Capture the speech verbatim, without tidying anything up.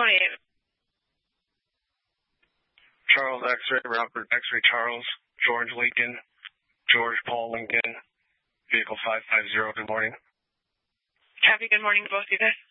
twenty-eight. Charles X-ray, Robert X-ray Charles, George Lincoln, George Paul Lincoln, vehicle five five zero, good morning. Copy, good morning, both of you guys.